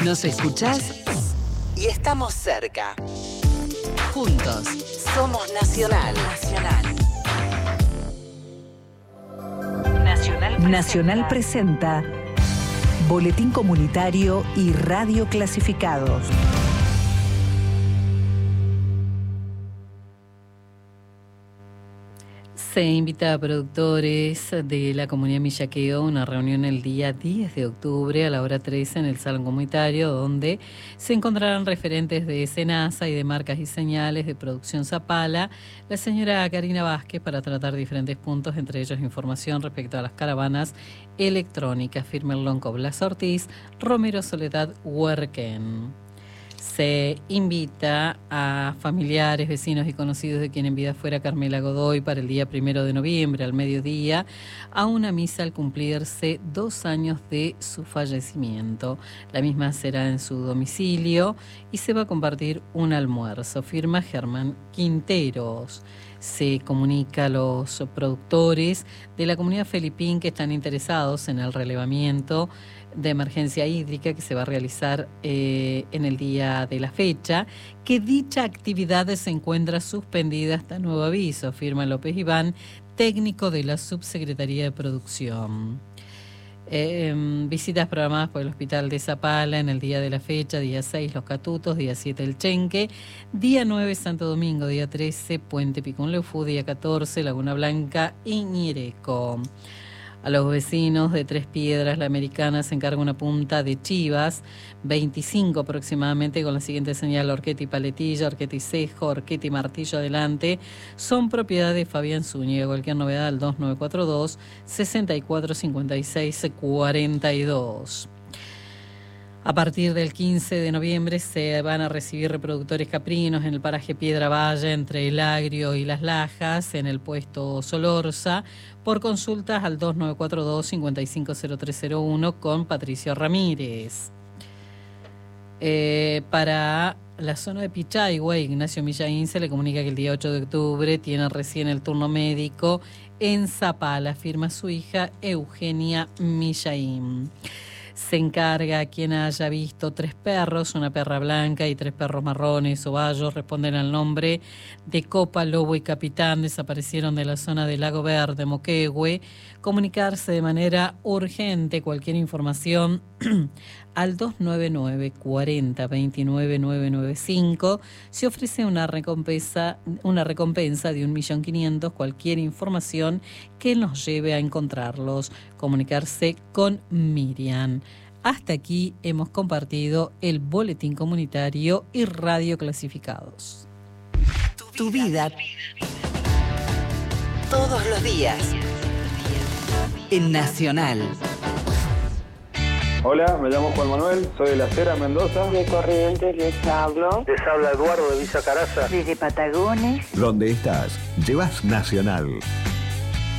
Nos escuchás y estamos cerca. Juntos somos Nacional. Nacional presenta Boletín Comunitario y Radio Clasificados. Se invita a productores de la comunidad Millaqueo a una reunión el día 10 de octubre a la hora 13 en el Salón Comunitario, donde se encontrarán referentes de Senasa y de marcas y señales de producción Zapala, la señora Karina Vázquez, para tratar diferentes puntos, entre ellos información respecto a las caravanas electrónicas. Firma el Lonco Blas Ortiz, Romero Soledad Huerquén. Se invita a familiares, vecinos y conocidos de quien en vida fuera Carmela Godoy para el día 1 de noviembre al mediodía a una misa al cumplirse 2 años de su fallecimiento. La misma será en su domicilio y se va a compartir un almuerzo. Firma Germán Quinteros. Se comunica a los productores de la comunidad Felipín que están interesados en el relevamiento de emergencia hídrica que se va a realizar en el día de la fecha, que dicha actividad se encuentra suspendida hasta nuevo aviso, firma López Iván, técnico de la Subsecretaría de Producción. Visitas programadas por el Hospital de Zapala en el día de la fecha, día 6 Los Catutos, día 7 El Chenque, día 9 Santo Domingo, día 13 Puente Picún Leufú, día 14 Laguna Blanca y Ñireco. A los vecinos de Tres Piedras, la Americana se encarga una punta de chivas, 25 aproximadamente, con la siguiente señal: Orquetti Paletilla, Orquetti Cejo, Orquetti Martillo adelante, son propiedad de Fabián Zúñiga. Cualquier novedad al 2942 6456 42. A partir del 15 de noviembre se van a recibir reproductores caprinos en el paraje Piedra Valle, entre el Agrio y Las Lajas, en el puesto Solorza, por consultas al 2942-550301 con Patricio Ramírez. Para la zona de Pichahue, Ignacio Millaín se le comunica que el día 8 de octubre tiene recién el turno médico en Zapala, firma su hija Eugenia Millaín. Se encarga a quien haya visto 3 perros, una perra blanca y 3 perros marrones o bayos, responden al nombre de Copa, Lobo y Capitán, desaparecieron de la zona del Lago Verde, Moquegüe, comunicarse de manera urgente. Cualquier información al 299 40 29 995. Se ofrece una recompensa de 1.500.000, cualquier información que nos lleve a encontrarlos. Comunicarse con Miriam. Hasta aquí hemos compartido el Boletín Comunitario y Radio Clasificados. Tu vida. Todos los días. En Nacional. Hola, me llamo Juan Manuel, soy de La Cera, Mendoza. De Corrientes les hablo. Les habla Eduardo de Villa Caraza. Desde Patagones. Donde estás, llevas Nacional.